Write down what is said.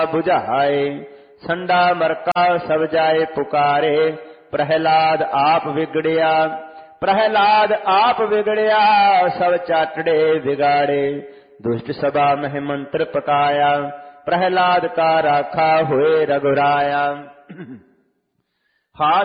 बुझाए। संडा मरका सब जाए पुकारे, प्रहलाद आप बिगड़िया। प्रहलाद आप बिगड़िया, सब चाटड़े बिगाड़े। दुष्ट सभा में मंत्र पकाया, प्रहलाद का राखा हुए रघुराया। हाथ